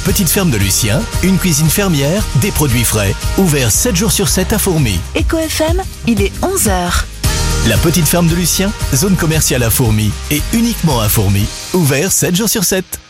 petite ferme de Lucien, une cuisine fermière, des produits frais. Ouvert 7 jours sur 7 à Fourmies. Éco FM, il est 11h. La petite ferme de Lucien, zone commerciale à Fourmies et uniquement à Fourmies. Ouvert 7 jours sur 7.